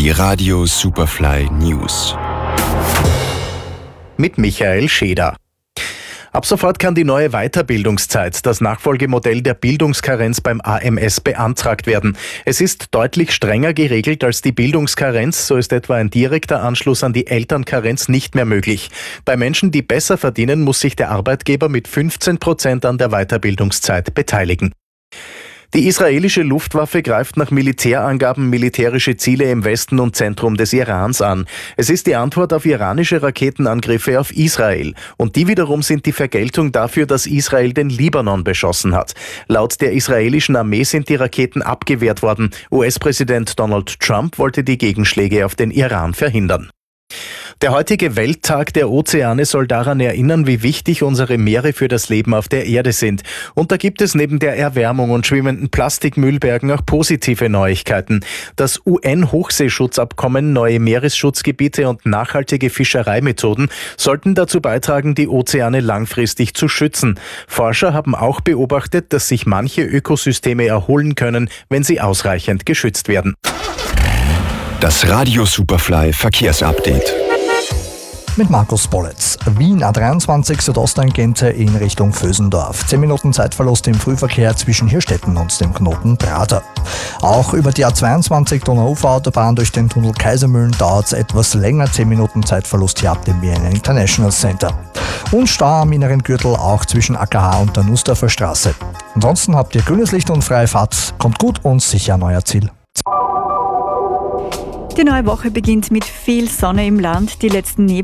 Die Radio Superfly News. Mit Michael Scheder. Ab sofort kann die neue Weiterbildungszeit, das Nachfolgemodell der Bildungskarenz beim AMS, beantragt werden. Es ist deutlich strenger geregelt als die Bildungskarenz, so ist etwa ein direkter Anschluss an die Elternkarenz nicht mehr möglich. Bei Menschen, die besser verdienen, muss sich der Arbeitgeber mit 15% an der Weiterbildungszeit beteiligen. Die israelische Luftwaffe greift nach Militärangaben militärische Ziele im Westen und Zentrum des Irans an. Es ist die Antwort auf iranische Raketenangriffe auf Israel. Und die wiederum sind die Vergeltung dafür, dass Israel den Libanon beschossen hat. Laut der israelischen Armee sind die Raketen abgewehrt worden. US-Präsident Donald Trump wollte die Gegenschläge auf den Iran verhindern. Der heutige Welttag der Ozeane soll daran erinnern, wie wichtig unsere Meere für das Leben auf der Erde sind. Und da gibt es neben der Erwärmung und schwimmenden Plastikmüllbergen auch positive Neuigkeiten. Das UN-Hochseeschutzabkommen, neue Meeresschutzgebiete und nachhaltige Fischereimethoden sollten dazu beitragen, die Ozeane langfristig zu schützen. Forscher haben auch beobachtet, dass sich manche Ökosysteme erholen können, wenn sie ausreichend geschützt werden. Das Radio Superfly Verkehrsupdate. Mit Markus Bolletz. Wien A23 Südosttangente in Richtung Vösendorf. 10 Minuten Zeitverlust im Frühverkehr zwischen Hirstetten und dem Knoten Prater. Auch über die A22 Donauufer-Autobahn durch den Tunnel Kaisermühlen dauert es etwas länger. 10 Minuten Zeitverlust hier ab dem Vienna International Center. Und Stau am inneren Gürtel auch zwischen AKH und der Nussdorfer Straße. Ansonsten habt ihr grünes Licht und freie Fahrt. Kommt gut und sicher an euer Ziel. Die neue Woche beginnt mit viel Sonne im Land. Die letzten